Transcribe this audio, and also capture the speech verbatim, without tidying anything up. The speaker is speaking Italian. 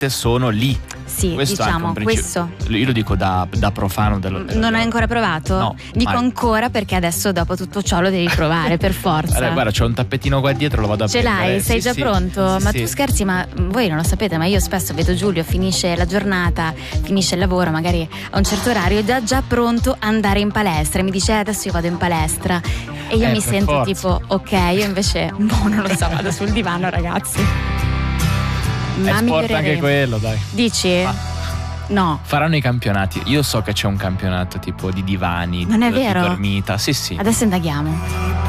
sono lì. Sì, questo è anche diciamo un principio. questo. Io lo dico da, da profano dello, dello Non hai ancora provato? No, dico mai. ancora perché adesso dopo tutto ciò lo devi provare per forza. Allora, guarda, c'ho un tappetino qua dietro, lo vado a Ce prendere. l'hai? Sei Sì, già sì. pronto? Sì, ma sì. tu scherzi, ma voi non lo sapete, ma io spesso vedo Giulio, finisce la giornata, finisce il lavoro, magari a un certo orario, è già, già pronto a andare in palestra. Mi dice, eh, adesso io vado in palestra. E io Eh, mi per sento forza. tipo, ok, io invece, boh, non lo so, vado sul divano, ragazzi. È Ma sport miglioreremo. anche quello, dai. Dici? Ma- No. Faranno i campionati. Io so che c'è un campionato tipo di divani, Non è di vero? dormita. Sì, sì. Adesso indaghiamo.